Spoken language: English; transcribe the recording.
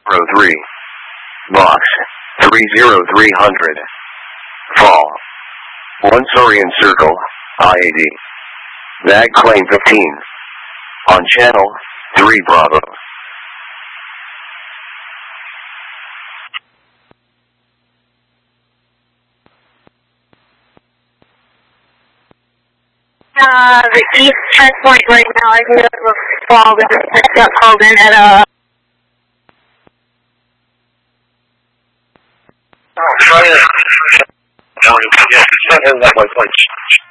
03. Box 30300. Fall. 1 Saurian Circle, IAD. Bag claim 15. On channel 3 Bravo. The east checkpoint right now, I knew it was fall, but I got called in at Yes, it's not that way.